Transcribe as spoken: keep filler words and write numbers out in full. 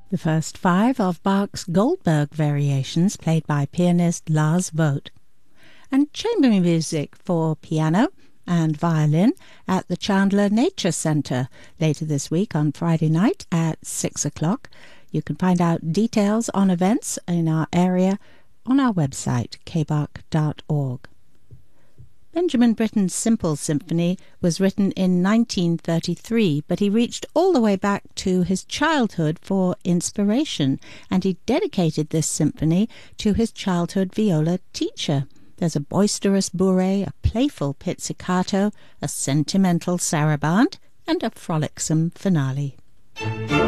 The first five of Bach's Goldberg variations played by pianist Lars Vogt, and chamber music for piano and violin at the Chandler Nature Center later this week on Friday night at six o'clock. You can find out details on events in our area on our website, k bach dot org. Benjamin Britten's Simple Symphony was written in nineteen thirty-three, but he reached all the way back to his childhood for inspiration, and he dedicated this symphony to his childhood viola teacher. There's a boisterous bourrée, a playful pizzicato, a sentimental sarabande, and a frolicsome finale.